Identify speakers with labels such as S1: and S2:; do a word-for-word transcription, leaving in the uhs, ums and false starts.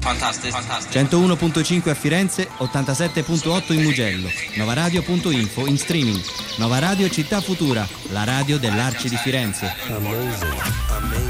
S1: Fantastico, fantastico.
S2: centouno virgola cinque a Firenze, ottantasette virgola otto in Mugello, novaradio punto info in streaming. Nova Radio Città Futura, la radio dell'Arci di Firenze.
S3: Amazing, amazing.